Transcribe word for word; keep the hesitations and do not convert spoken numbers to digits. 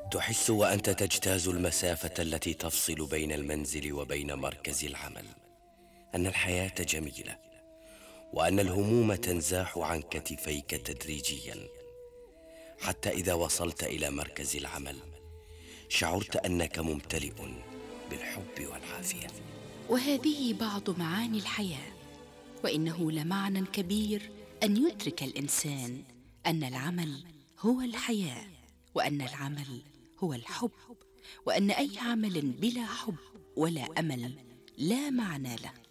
تحس وأنت تجتاز المسافة التي تفصل بين المنزل وبين مركز العمل أن الحياة جميلة، وأن الهموم تنزاح عن كتفيك تدريجيا، حتى إذا وصلت إلى مركز العمل شعرت أنك ممتلئ بالحب والعافية. وهذه بعض معاني الحياة، وإنه لمعنى كبير أن يدرك الإنسان أن العمل هو الحياة، وأن العمل هو الحب، وأن أي عمل بلا حب ولا أمل لا معنى له.